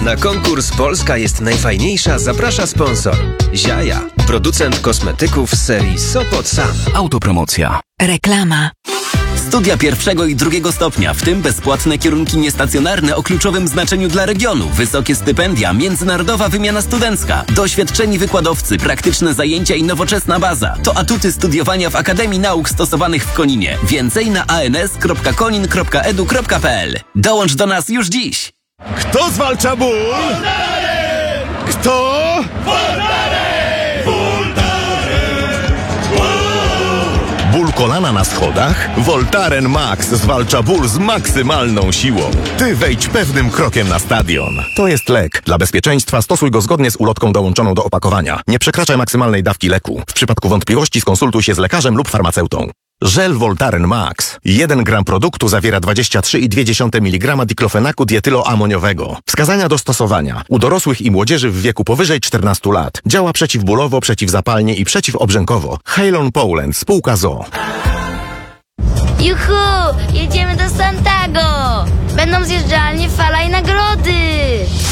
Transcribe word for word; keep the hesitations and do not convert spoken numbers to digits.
Na konkurs Polska jest najfajniejsza zaprasza sponsor. Ziaja, producent kosmetyków z serii Sopot Sam. Autopromocja. Reklama. Studia pierwszego i drugiego stopnia, w tym bezpłatne kierunki niestacjonarne o kluczowym znaczeniu dla regionu, wysokie stypendia, międzynarodowa wymiana studencka, doświadczeni wykładowcy, praktyczne zajęcia i nowoczesna baza. To atuty studiowania w Akademii Nauk Stosowanych w Koninie. Więcej na a n s kropka konin kropka e d u kropka p l. Dołącz do nas już dziś! Kto zwalcza ból? Kto? Ból kolana na schodach? Voltaren Max zwalcza ból z maksymalną siłą. Ty wejdź pewnym krokiem na stadion. To jest lek. Dla bezpieczeństwa stosuj go zgodnie z ulotką dołączoną do opakowania. Nie przekraczaj maksymalnej dawki leku. W przypadku wątpliwości skonsultuj się z lekarzem lub farmaceutą. Żel Voltaren Max. jeden gram produktu zawiera dwadzieścia trzy i dwie dziesiąte miligrama diklofenaku dietyloamoniowego. Wskazania do stosowania. U dorosłych i młodzieży w wieku powyżej czternastu lat. Działa przeciwbólowo, przeciwzapalnie i przeciwobrzękowo. Halon Poland, spółka z o o. Juhu! Jedziemy do Santago! Będą zjeżdżalnie, fala i nagrody!